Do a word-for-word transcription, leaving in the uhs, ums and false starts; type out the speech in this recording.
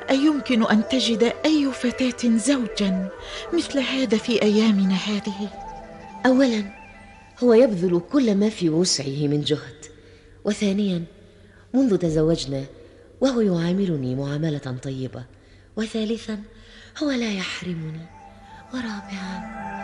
أيمكن أن تجد أي فتاة زوجا مثل هذا في أيامنا هذه؟ أولا، هو يبذل كل ما في وسعه من جهد، وثانيا منذ تزوجنا وهو يعاملني معاملة طيبة، وثالثا هو لا يحرمني، ورابعا